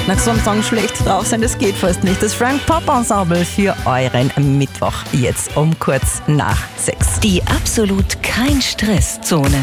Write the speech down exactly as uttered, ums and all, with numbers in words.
Nach so einem Song schlecht drauf sein, das geht fast nicht. Das Frank Pop Ensemble für euren Mittwoch jetzt um kurz nach sechs. Die absolut kein Stresszone.